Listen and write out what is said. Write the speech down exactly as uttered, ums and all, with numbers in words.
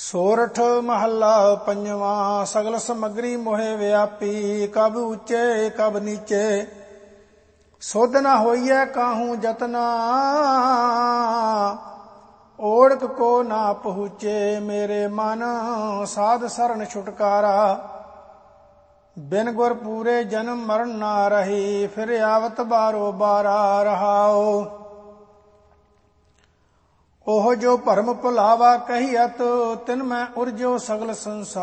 ਸੋਰਠ ਮਹੱਲਾ ਪੰਜਵਾਂ। ਸਗਲ ਸਮੱਗਰੀ ਮੋਹਿ ਵਿਆਪੀ, ਕਬ ਉੱਚੇ ਕਬ ਨੀਚੇ। ਸੁਧ ਨ ਹੋਈਐ ਕਾਹੂ ਜਤਨਾ, ਓੜਕ ਕੋ ਨਾ ਪਹੁੰਚੇ। ਮੇਰੇ ਮਨ ਸਾਧ ਸਰਣ ਛੁਟਕਾਰਾ, ਬਿਨ ਗੁਰ ਪੂਰੇ ਜਨਮ ਮਰਨ ਨਾ ਰਹੀ। ਫਿਰ ਆਵਤ ਬਾਰੋ ਬਾਰਾ ਰਹਾਓ। ਉਹ ਜੋ ਭਰਮ ਭੁਲਾਵਾ ਕਹੀਅਤ, ਤਿਨ ਮੈਂ ਉਰਜੋ ਸਗਲ ਸੰਸਾਰ।